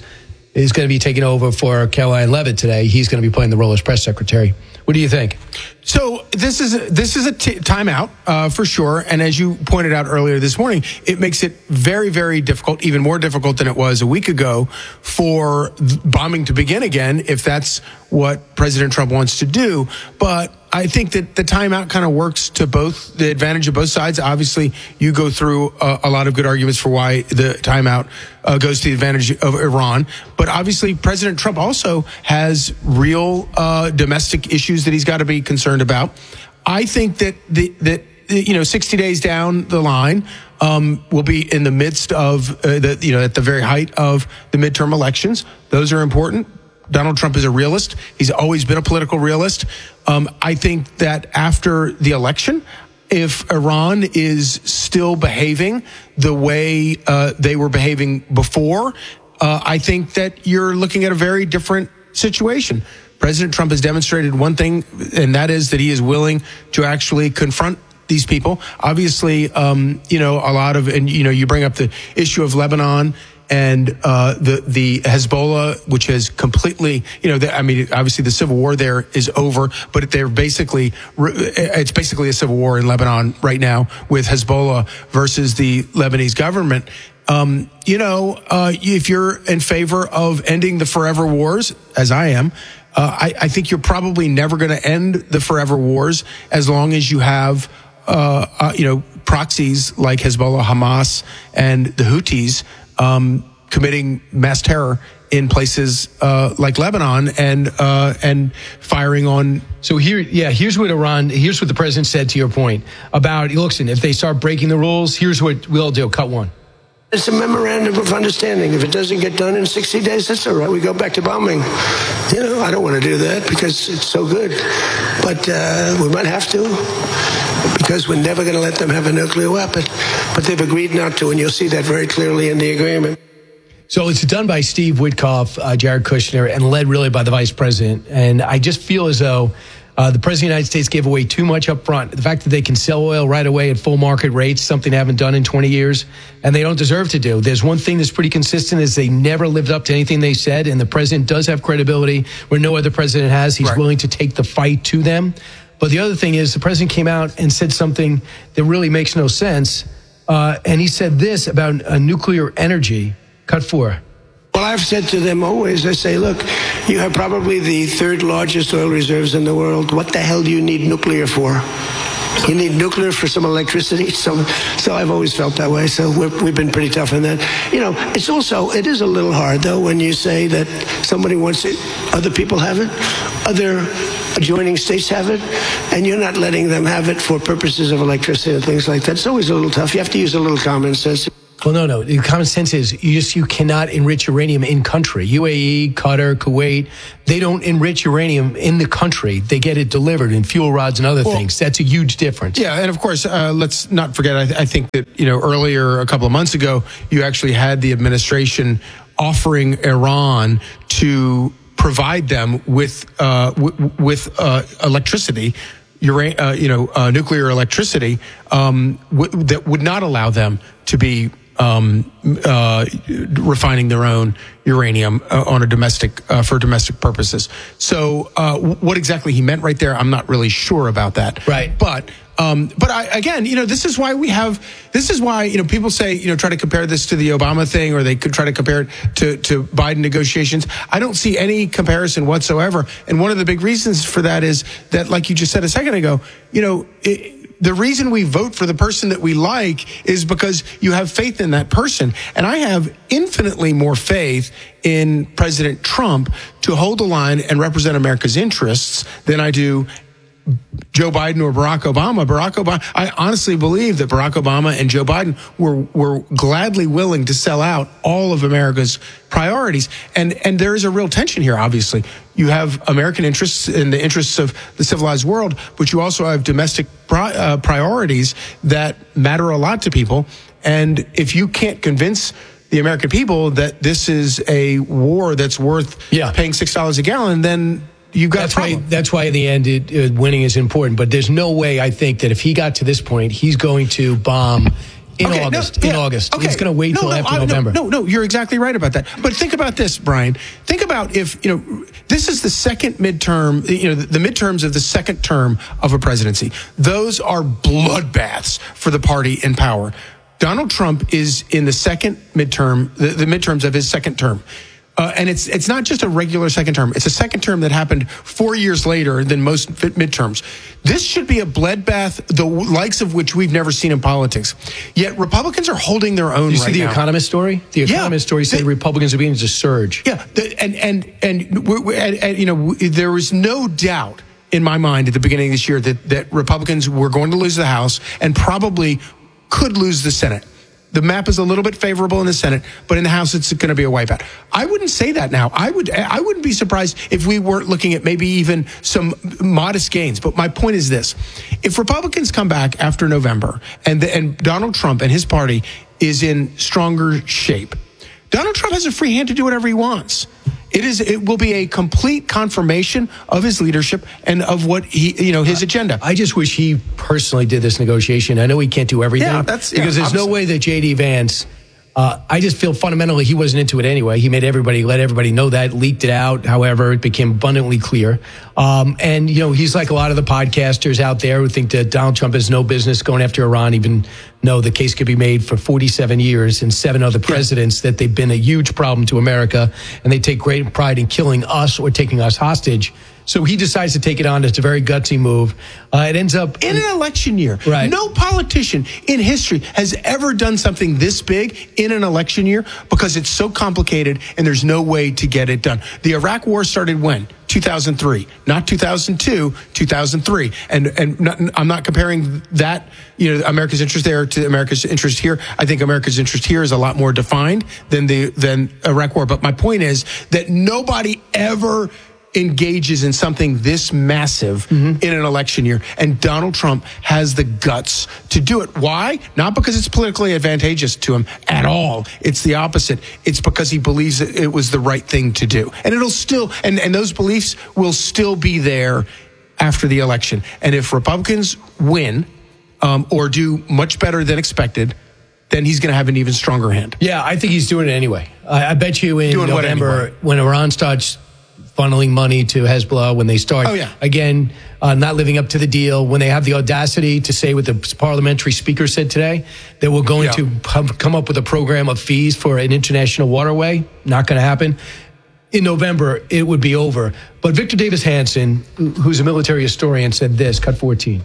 is going to be taking over for Caroline Leavitt today. He's going to be playing the role as press secretary. What do you think? So this is a timeout for sure. And as you pointed out earlier this morning, it makes it very, very difficult, even more difficult than it was a week ago, for bombing to begin again, if that's what President Trump wants to do. But I think that the timeout kind of works to the advantage of both sides. Obviously, you go through a lot of good arguments for why the timeout goes to the advantage of Iran. But obviously, President Trump also has real domestic issues that he's got to be concerned about. I think that 60 days down the line, we'll be in the midst of at the very height of the midterm elections. Those are important. Donald Trump is a realist. He's always been a political realist. I think that after the election, if Iran is still behaving the way they were behaving before, I think that you're looking at a very different situation. President Trump has demonstrated one thing, and that is that he is willing to actually confront these people. Obviously, you bring up the issue of Lebanon and the Hezbollah, which has completely, obviously the civil war there is over, but it's basically a civil war in Lebanon right now with Hezbollah versus the Lebanese government. If you're in favor of ending the forever wars, as I am, I think you're probably never going to end the forever wars as long as you have, proxies like Hezbollah, Hamas, and the Houthis committing mass terror in places like Lebanon and firing on. So here's what the president said to your point about, listen, if they start breaking the rules, here's what we'll do. Cut one. It's a memorandum of understanding. If it doesn't get done in 60 days, that's all right. We go back to bombing. I don't want to do that because it's so good. But we might have to because we're never going to let them have a nuclear weapon. But they've agreed not to, and you'll see that very clearly in the agreement. So it's done by Steve Witkoff, Jared Kushner, and led really by the vice president. And I just feel as though the president of the United States gave away too much up front. The fact that they can sell oil right away at full market rates, something they haven't done in 20 years, and they don't deserve to do. There's one thing that's pretty consistent is they never lived up to anything they said, and the president does have credibility where no other president has. He's willing to take the fight to them. But the other thing is the president came out and said something that really makes no sense, and he said this about nuclear energy. Cut 4. Well, I've said to them always, I say, look, you have probably the third largest oil reserves in the world. What the hell do you need nuclear for? You need nuclear for some electricity. So I've always felt that way. So we've been pretty tough on that. It is a little hard, though, when you say that somebody wants it, other people have it, other adjoining states have it, and you're not letting them have it for purposes of electricity and things like that. It's always a little tough. You have to use a little common sense. Well, no. The common sense is you cannot enrich uranium in country. UAE, Qatar, Kuwait, they don't enrich uranium in the country. They get it delivered in fuel rods and other things. That's a huge difference. Yeah, and of course, let's not forget, I think that, earlier, a couple of months ago, you actually had the administration offering Iran to provide them with electricity, nuclear electricity, that would not allow them to be refining their own uranium on for domestic purposes. So what exactly he meant right there, I'm not really sure about that. Right. But again, this is why people say, try to compare this to the Obama thing, or they could try to compare it to Biden negotiations. I don't see any comparison whatsoever. And one of the big reasons for that is that, like you just said a second ago, the reason we vote for the person that we like is because you have faith in that person. And I have infinitely more faith in President Trump to hold the line and represent America's interests than I do Joe Biden or Barack Obama. I honestly believe that Barack Obama and Joe Biden were gladly willing to sell out all of America's priorities. And there is a real tension here, obviously. You have American interests and the interests of the civilized world, but you also have domestic priorities that matter a lot to people. And if you can't convince the American people that this is a war that's worth paying $6 a gallon, then you've got a problem. That's why in the end, winning is important. But there's no way, I think, that if he got to this point, he's going to bomb in August. Okay. He's going to wait until after November. No, you're exactly right about that. But think about this, Brian. Think about if, this is the second midterm, the midterms of the second term of a presidency. Those are bloodbaths for the party in power. Donald Trump is in the second midterm, the midterms of his second term. And it's not just a regular second term. It's a second term that happened 4 years later than most midterms. This should be a bloodbath, the likes of which we've never seen in politics. Yet Republicans are holding their own. You see the Economist story? The Economist story said Republicans are beginning to surge. Yeah, and there was no doubt in my mind at the beginning of this year that Republicans were going to lose the House and probably could lose the Senate. The map is a little bit favorable in the Senate, but in the House, it's going to be a wipeout. I wouldn't say that now. I wouldn't be surprised if we weren't looking at maybe even some modest gains. But my point is this. If Republicans come back after November and Donald Trump and his party is in stronger shape, Donald Trump has a free hand to do whatever he wants. It will be a complete confirmation of his leadership and of what his agenda. I just wish he personally did this negotiation. I know he can't do everything because there's no way that J.D. Vance. I just feel fundamentally he wasn't into it anyway. He let everybody know that, leaked it out. However, it became abundantly clear. And he's like a lot of the podcasters out there who think that Donald Trump has no business going after Iran, even though the case could be made for 47 years and 7 other presidents that they've been a huge problem to America, and they take great pride in killing us or taking us hostage. So he decides to take it on. It's a very gutsy move. It ends up in an election year. Right. No politician in history has ever done something this big in an election year because it's so complicated and there's no way to get it done. The Iraq War started when? 2003, not 2002, 2003. And I'm not comparing that, America's interest there to America's interest here. I think America's interest here is a lot more defined than Iraq War. But my point is that nobody ever engages in something this massive in an election year. And Donald Trump has the guts to do it. Why? Not because it's politically advantageous to him at all. It's the opposite. It's because he believes that it was the right thing to do. And it'll still, and those beliefs will still be there after the election. And if Republicans win, or do much better than expected, then he's going to have an even stronger hand. Yeah, I think he's doing it anyway. I bet you in Doing what November, anyway? when Iran starts funneling money to Hezbollah, when they start, again, not living up to the deal, when they have the audacity to say what the parliamentary speaker said today, that we're going to come up with a program of fees for an international waterway, not going to happen. In November, it would be over. But Victor Davis Hanson, who's a military historian, said this, cut 14.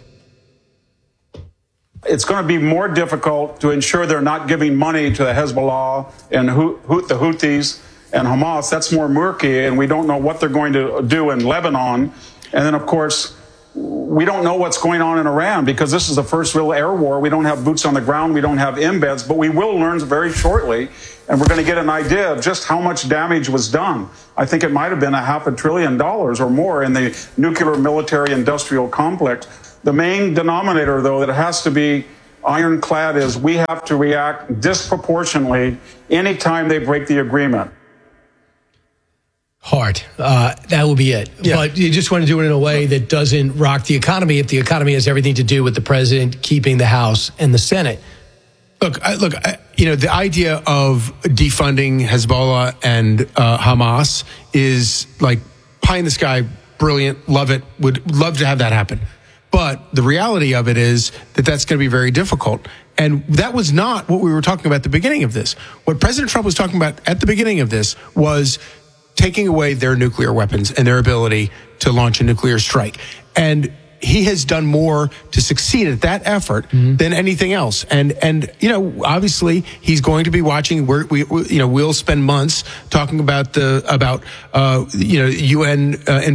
It's going to be more difficult to ensure they're not giving money to the Hezbollah and the Houthis and Hamas. That's more murky, and we don't know what they're going to do in Lebanon. And then, of course, we don't know what's going on in Iran because this is the first real air war. We don't have boots on the ground. We don't have embeds, but we will learn very shortly, and we're going to get an idea of just how much damage was done. I think it might have been $500 billion or more in the nuclear military industrial complex. The main denominator, though, that has to be ironclad is we have to react disproportionately anytime they break the agreement. Hard. That will be it. Yeah. But you just want to do it in a way that doesn't rock the economy if the economy has everything to do with the president keeping the House and the Senate. Look, the idea of defunding Hezbollah and Hamas is like pie in the sky, brilliant, love it, would love to have that happen. But the reality of it is that that's going to be very difficult. And that was not what we were talking about at the beginning of this. What President Trump was talking about at the beginning of this was taking away their nuclear weapons and their ability to launch a nuclear strike. And he has done more to succeed at that effort than anything else. And obviously he's going to be watching. We'll spend months talking about UN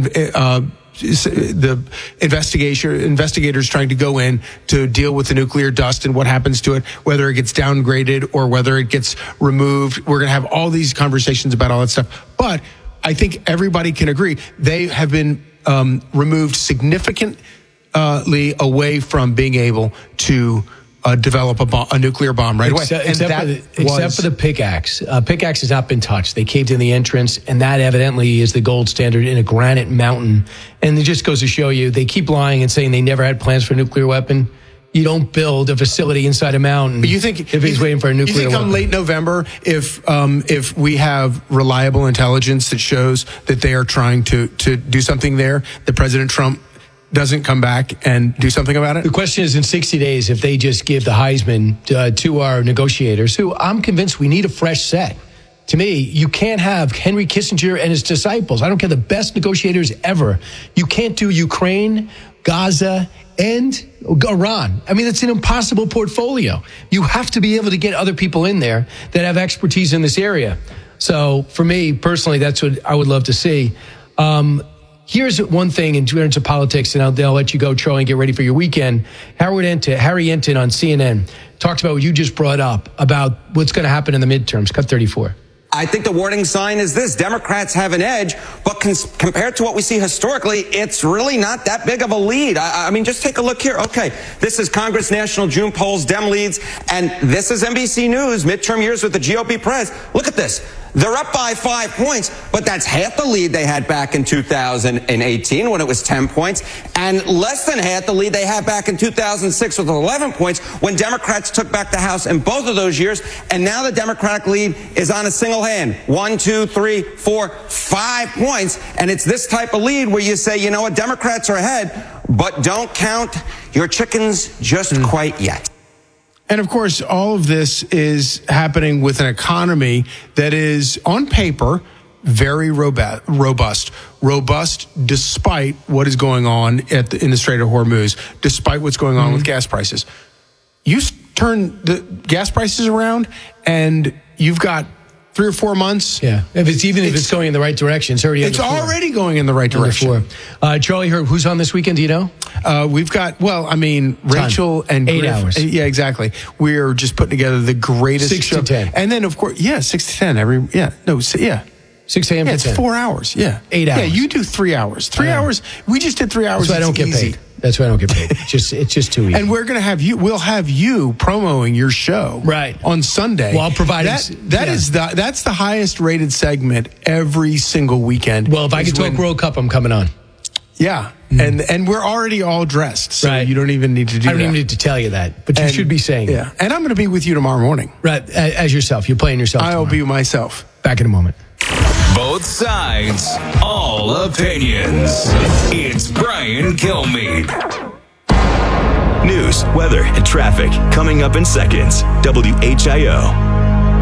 the investigators trying to go in to deal with the nuclear dust and what happens to it, whether it gets downgraded or whether it gets removed. We're going to have all these conversations about all that stuff. But I think everybody can agree they have been removed significantly away from being able to develop a nuclear bomb right away. Except for the pickaxe. Pickaxe has not been touched. They caved in the entrance, and that evidently is the gold standard in a granite mountain. And it just goes to show you, they keep lying and saying they never had plans for a nuclear weapon. You don't build a facility inside a mountain. But you think if he's waiting for a nuclear weapon? You think come late November, if we have reliable intelligence that shows that they are trying to do something there, that President Trump doesn't come back and do something about it? The question is, in 60 days, if they just give the Heisman to our negotiators, who I'm convinced we need a fresh set. To me, you can't have Henry Kissinger and his disciples. I don't care, the best negotiators ever. You can't do Ukraine, Gaza, and Iran. I mean, it's an impossible portfolio. You have to be able to get other people in there that have expertise in this area. So for me, personally, that's what I would love to see. Here's one thing in terms of politics, and I'll let you go, Charlie, and get ready for your weekend. Harry Enten on CNN talked about what you just brought up, about what's going to happen in the midterms. Cut 34. I think the warning sign is this: Democrats have an edge, but compared to what we see historically, it's really not that big of a lead. I mean, just take a look here. Okay, this is Congress National June polls, Dem leads, and this is NBC News, midterm years with the GOP press. Look at this. They're up by 5 points, but that's half the lead they had back in 2018 when it was 10 points, and less than half the lead they had back in 2006 with 11 points when Democrats took back the House in both of those years. And now the Democratic lead is on a single hand. 1, 2, 3, 4, 5 points. And it's this type of lead where you say, you know what, Democrats are ahead, but don't count your chickens just quite yet. And of course, all of this is happening with an economy that is, on paper, very robust despite what is going on in the Strait of Hormuz, despite what's going on with gas prices. You turn the gas prices around and you've got 3 or 4 months. Yeah. If it's going in the right direction, it's already going in the right direction. Charlie, who's on this weekend? Do you know? We've got, Rachel and 8 Griff. hours. Yeah, exactly. We're just putting together the greatest 6 to 10. And then, of course, 6 to 10 6 a.m. to 10. It's 4 hours. Yeah. 8 hours. Yeah, you do 3 hours. 3 hours. We just did 3 hours. That's why I don't get paid. It's just too easy. And we'll have you promoting your show on Sunday. Well, I'll provide that's the highest rated segment every single weekend. Well, if I could talk World Cup, I'm coming on. Yeah. And we're already all dressed, so you don't even need to do that. I don't even need to tell you that, but you should be saying it. Yeah. And I'm going to be with you tomorrow morning. Right, as yourself. You're playing yourself I'll be myself. Back in a moment. Both sides, all opinions. It's Brian Kilmeade. News, weather, and traffic coming up in seconds. WHIO.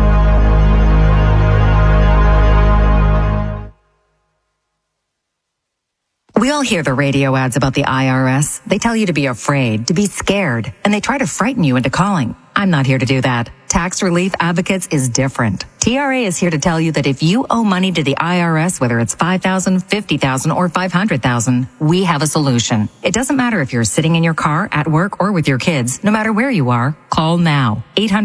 We all hear the radio ads about the IRS. They tell you to be afraid, to be scared, and they try to frighten you into calling. I'm not here to do that. Tax Relief Advocates is different. TRA is here to tell you that if you owe money to the IRS, whether it's $5,000, $50,000, or $500,000, we have a solution. It doesn't matter if you're sitting in your car, at work, or with your kids. No matter where you are, call now.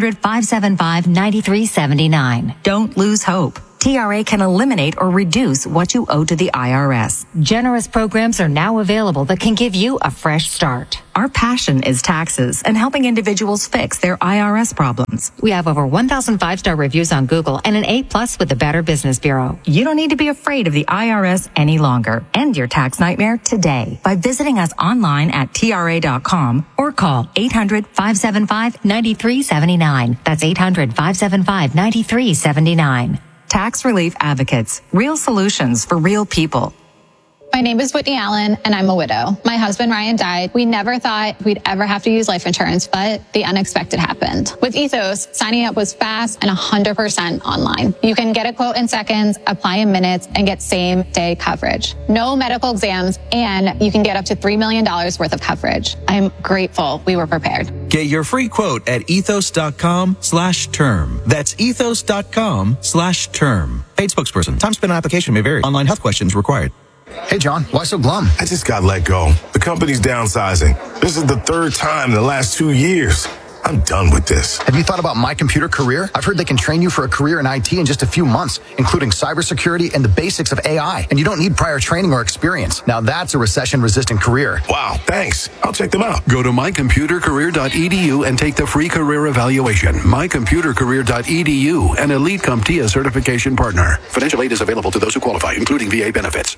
800-575-9379. Don't lose hope. TRA can eliminate or reduce what you owe to the IRS. Generous programs are now available that can give you a fresh start. Our passion is taxes and helping individuals fix their IRS problems. We have over 1,000 5-star reviews on Google and an A+ with the Better Business Bureau. You don't need to be afraid of the IRS any longer. End your tax nightmare today by visiting us online at TRA.com or call 800-575-9379. That's 800-575-9379. Tax Relief Advocates. Real solutions for real people. My name is Whitney Allen, and I'm a widow. My husband, Ryan, died. We never thought we'd ever have to use life insurance, but the unexpected happened. With Ethos, signing up was fast and 100% online. You can get a quote in seconds, apply in minutes, and get same-day coverage. No medical exams, and you can get up to $3 million worth of coverage. I'm grateful we were prepared. Get your free quote at ethos.com/term. That's ethos.com/term. Paid spokesperson. Time spent on application may vary. Online health questions required. Hey, John, why so glum? I just got let go. The company's downsizing. This is the 3rd time in the last 2 years. I'm done with this. Have you thought about My Computer Career? I've heard they can train you for a career in IT in just a few months, including cybersecurity and the basics of AI. And you don't need prior training or experience. Now that's a recession-resistant career. Wow, thanks. I'll check them out. Go to mycomputercareer.edu and take the free career evaluation. Mycomputercareer.edu, an Elite CompTIA certification partner. Financial aid is available to those who qualify, including VA benefits.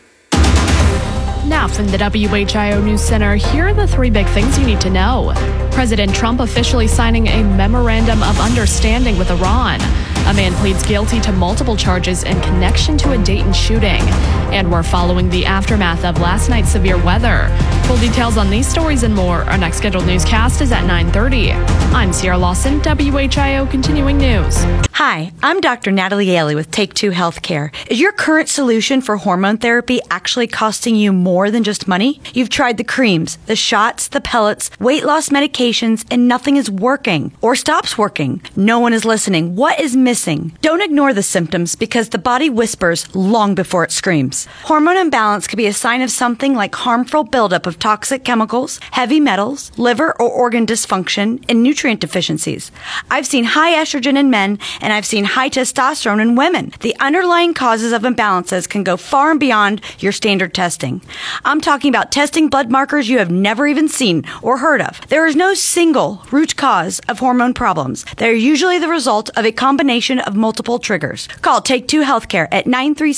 Now from the WHIO News Center, here are the 3 big things you need to know. President Trump officially signing a memorandum of understanding with Iran. A man pleads guilty to multiple charges in connection to a Dayton shooting. And we're following the aftermath of last night's severe weather. Full details on these stories and more. Our next scheduled newscast is at 9:30. I'm Sierra Lawson, WHIO Continuing News. Hi, I'm Dr. Natalie Yaley with Take Two Healthcare. Is your current solution for hormone therapy actually costing you more than just money? You've tried the creams, the shots, the pellets, weight loss medications, and nothing is working or stops working. No one is listening. What is missing? Don't ignore the symptoms because the body whispers long before it screams. Hormone imbalance could be a sign of something like harmful buildup of toxic chemicals, heavy metals, liver or organ dysfunction, and nutrient deficiencies. I've seen high estrogen in men, and I've seen high testosterone in women. The underlying causes of imbalances can go far and beyond your standard testing. I'm talking about testing blood markers you have never even seen or heard of. There is no single root cause of hormone problems. They're usually the result of a combination of multiple triggers. Call Take Two Healthcare at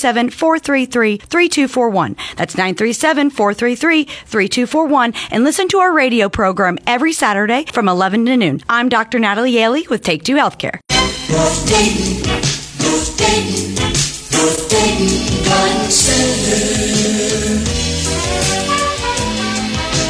937-433-3241. That's 937-433-3241, and listen to our radio program every Saturday from 11 to noon. I'm Dr. Natalie Yaley with Take Two Healthcare. North Dayton, North Dayton, North Dayton Garden Center.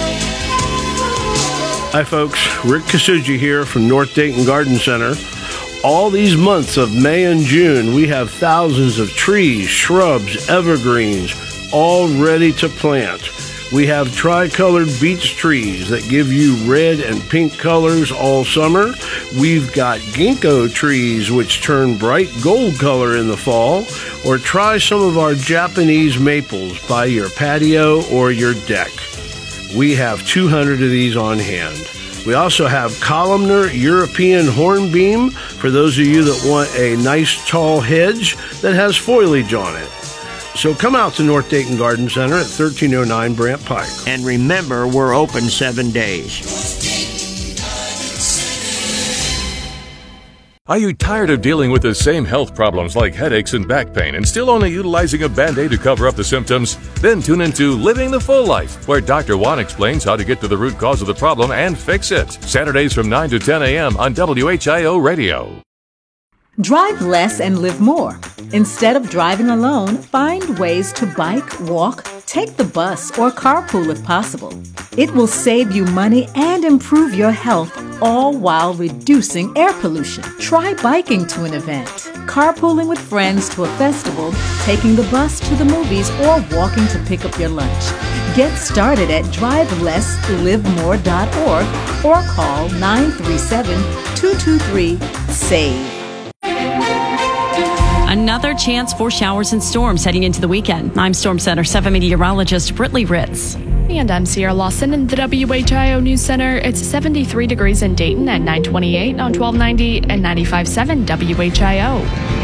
Hi folks, Rick Kasuji here from North Dayton Garden Center. All these months of May and June, we have thousands of trees, shrubs, evergreens, all ready to plant. We have tricolored beech trees that give you red and pink colors all summer. We've got ginkgo trees which turn bright gold color in the fall. Or try some of our Japanese maples by your patio or your deck. We have 200 of these on hand. We also have columnar European hornbeam for those of you that want a nice tall hedge that has foliage on it. So come out to North Dayton Garden Center at 1309 Brant Pike. And remember, we're open 7 days. Are you tired of dealing with the same health problems like headaches and back pain and still only utilizing a Band-Aid to cover up the symptoms? Then tune into Living the Full Life, where Dr. Juan explains how to get to the root cause of the problem and fix it. Saturdays from 9 to 10 a.m. on WHIO Radio. Drive less and live more. Instead of driving alone, find ways to bike, walk, take the bus, or carpool if possible. It will save you money and improve your health, all while reducing air pollution. Try biking to an event, carpooling with friends to a festival, taking the bus to the movies, or walking to pick up your lunch. Get started at drivelesslivemore.org or call 937-223-SAVE. Another chance for showers and storms heading into the weekend. I'm Storm Center 7 meteorologist Brittany Ritz. And I'm Sierra Lawson in the WHIO News Center. It's 73 degrees in Dayton at 928 on 1290 and 95.7 WHIO.